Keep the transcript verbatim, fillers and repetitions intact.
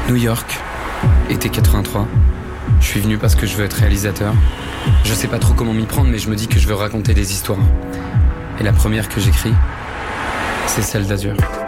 New York, été quatre-vingt-trois. Je suis venu parce que je veux être réalisateur. Je sais pas trop comment m'y prendre, mais je me dis que je veux raconter des histoires. Et la première que j'écris, c'est celle d'Azur.